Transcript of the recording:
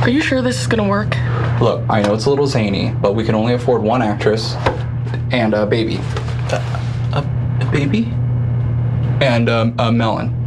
Are you sure this is gonna work? Look, I know it's a little zany, but we can only afford one actress and a baby. A baby? And a melon.